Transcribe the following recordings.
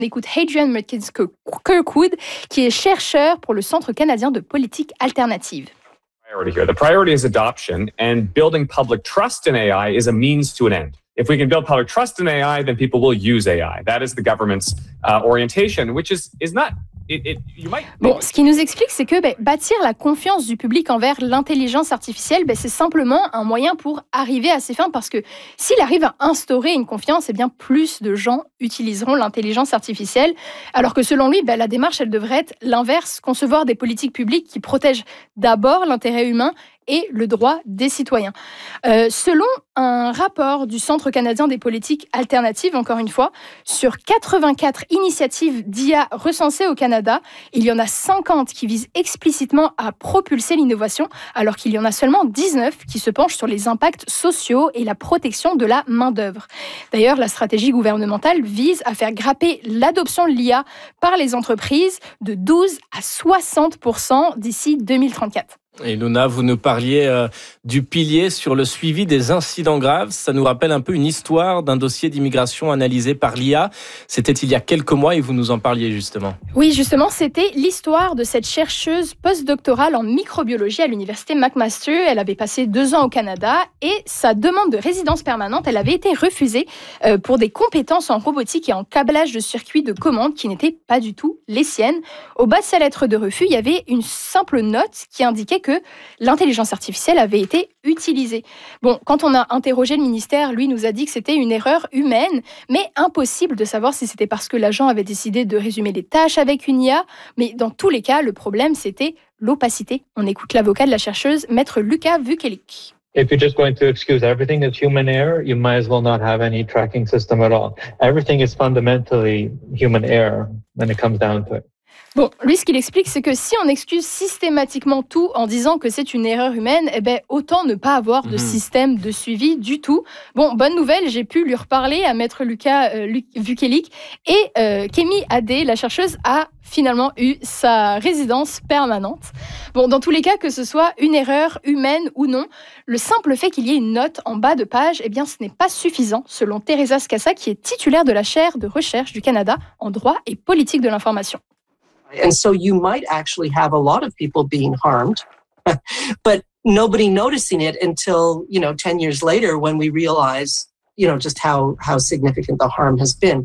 On écoute Adrian Kirkwood, qui est chercheur pour le Centre canadien de politique alternative. The priority is adoption, and building public trust in AI is a means to an end. If we can build public trust in AI, then people will use AI. That is the government's orientation, which is not. Bon, ce qui nous explique, c'est que bâtir la confiance du public envers l'intelligence artificielle, c'est simplement un moyen pour arriver à ses fins, parce que s'il arrive à instaurer une confiance, eh bien plus de gens utiliseront l'intelligence artificielle, alors que selon lui, la démarche, elle devrait être l'inverse, concevoir des politiques publiques qui protègent d'abord l'intérêt humain et le droit des citoyens. Selon un rapport du Centre canadien des politiques alternatives, encore une fois, sur 84 initiatives d'IA recensées au Canada, il y en a 50 qui visent explicitement à propulser l'innovation, alors qu'il y en a seulement 19 qui se penchent sur les impacts sociaux et la protection de la main-d'œuvre. D'ailleurs, la stratégie gouvernementale vise à faire grimper l'adoption de l'IA par les entreprises de 12 à 60% d'ici 2034. Et Luna, vous nous parliez du pilier sur le suivi des incidents graves. Ça nous rappelle un peu une histoire d'un dossier d'immigration analysé par l'IA. C'était il y a quelques mois et vous nous en parliez justement. Oui, justement, c'était l'histoire de cette chercheuse postdoctorale en microbiologie à l'université McMaster. Elle avait passé 2 ans au Canada et sa demande de résidence permanente, elle avait été refusée pour des compétences en robotique et en câblage de circuits de commande qui n'étaient pas du tout les siennes. Au bas de sa lettre de refus, il y avait une simple note qui indiquait que l'intelligence artificielle avait été utilisée. Bon, quand on a interrogé le ministère, lui nous a dit que c'était une erreur humaine, mais impossible de savoir si c'était parce que l'agent avait décidé de résumer les tâches avec une IA. Mais dans tous les cas, le problème, c'était l'opacité. On écoute l'avocat de la chercheuse, maître Luca Vukelic. If you're just going to excuse everything as human error, you might as well not have any tracking system at all. Everything is fundamentally human error when it comes down to it. Bon, lui, ce qu'il explique, c'est que si on excuse systématiquement tout en disant que c'est une erreur humaine, autant ne pas avoir de système de suivi du tout. Bon, bonne nouvelle, j'ai pu lui reparler à maître Luca Vukelic et Kemi Adé, la chercheuse, a finalement eu sa résidence permanente. Bon, dans tous les cas, que ce soit une erreur humaine ou non, le simple fait qu'il y ait une note en bas de page, ce n'est pas suffisant, selon Teresa Scassa, qui est titulaire de la chaire de recherche du Canada en droit et politique de l'information. And so you might actually have a lot of people being harmed, but nobody noticing it until, 10 years later when we realize, just how significant the harm has been.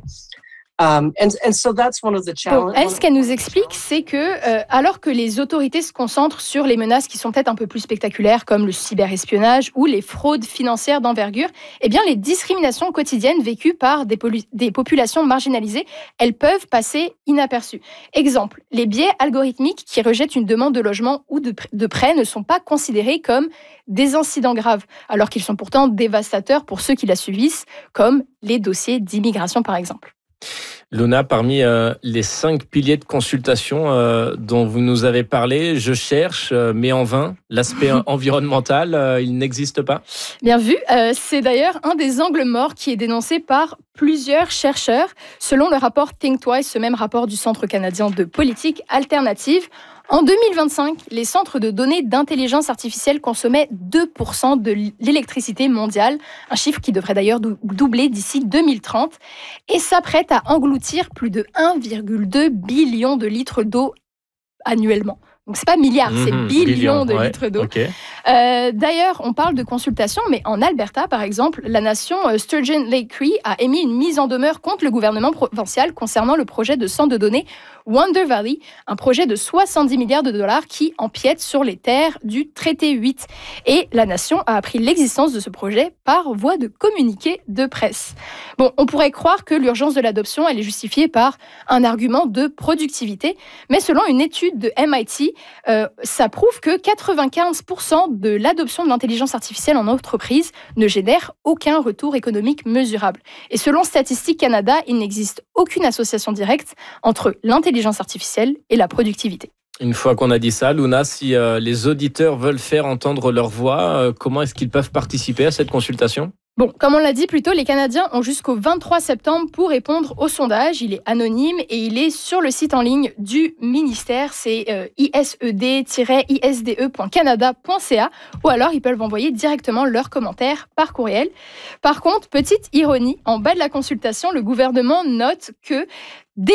And so that's one of the challenges. Elle, ce qu'elle nous explique, c'est que alors que les autorités se concentrent sur les menaces qui sont peut-être un peu plus spectaculaires, comme le cyberespionnage ou les fraudes financières d'envergure, les discriminations quotidiennes vécues par des populations marginalisées, elles peuvent passer inaperçues. Exemple, les biais algorithmiques qui rejettent une demande de logement ou de prêt ne sont pas considérés comme des incidents graves, alors qu'ils sont pourtant dévastateurs pour ceux qui la subissent, comme les dossiers d'immigration par exemple. Luna, parmi les 5 piliers de consultation dont vous nous avez parlé, je cherche, mais en vain, l'aspect environnemental, il n'existe pas? Bien vu, c'est d'ailleurs un des angles morts qui est dénoncé par plusieurs chercheurs. Selon le rapport Think Twice, ce même rapport du Centre canadien de politique alternative, en 2025, les centres de données d'intelligence artificielle consommaient 2% de l'électricité mondiale, un chiffre qui devrait d'ailleurs doubler d'ici 2030, et s'apprête à engloutir plus de 1,2 billion de litres d'eau annuellement. Donc, c'est pas milliards, c'est billions de litres d'eau. Okay. D'ailleurs, on parle de consultation, mais en Alberta, par exemple, la nation Sturgeon Lake Cree a émis une mise en demeure contre le gouvernement provincial concernant le projet de centre de données Wonder Valley, un projet de 70 milliards de dollars qui empiète sur les terres du traité 8. Et la nation a appris l'existence de ce projet par voie de communiqué de presse. Bon, on pourrait croire que l'urgence de l'adoption, elle est justifiée par un argument de productivité, mais selon une étude de MIT, ça prouve que 95% de l'adoption de l'intelligence artificielle en entreprise ne génère aucun retour économique mesurable. Et selon Statistique Canada, il n'existe aucune association directe entre l'intelligence artificielle et la productivité. Une fois qu'on a dit ça, Luna, si les auditeurs veulent faire entendre leur voix, comment est-ce qu'ils peuvent participer à cette consultation ? Bon, comme on l'a dit plus tôt, les Canadiens ont jusqu'au 23 septembre pour répondre au sondage. Il est anonyme et il est sur le site en ligne du ministère. C'est ised-isde.canada.ca ou alors ils peuvent envoyer directement leurs commentaires par courriel. Par contre, petite ironie, en bas de la consultation, le gouvernement note que